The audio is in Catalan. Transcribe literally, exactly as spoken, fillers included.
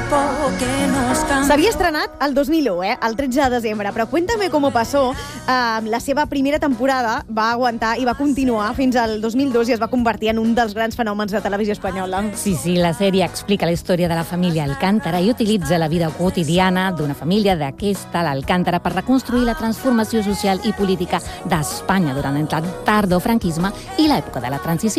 S'havia estrenat el dos mil u, eh? el tretze de desembre, però Cuéntame cómo pasó, eh, la seva primera temporada va aguantar i va continuar fins al dos mil dos i es va convertir en un dels grans fenòmens de televisió espanyola. Sí, sí, la sèrie explica la història de la família Alcántara i utilitza la vida quotidiana d'una família d'aquesta, l'Alcántara, per reconstruir la transformació social i política d'Espanya durant el tardofranquisme i l'època de la transició.